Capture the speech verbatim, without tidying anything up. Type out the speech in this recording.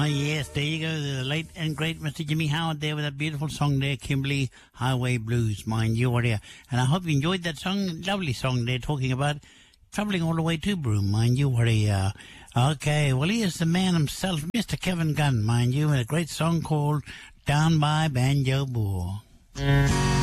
Oh, yes, there you go. The late and great Mister Jimmy Howard there with that beautiful song there, Kimberley Highway Blues, mind you, what here. And I hope you enjoyed that song. Lovely song there, talking about travelling all the way to Broome, mind you, what here. Okay, well, here's the man himself, Mister Kevin Gunn, mind you, and a great song called Down by Banjo Bore.